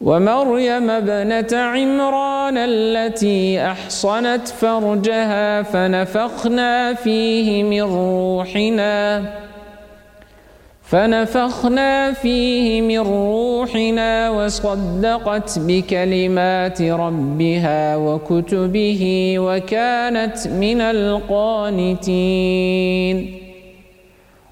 ومريم ابنة عمران التي أحصنت فرجها فنفخنا فيه من روحنا وصدقت بكلمات ربها وكتبه وكانت من القانتين.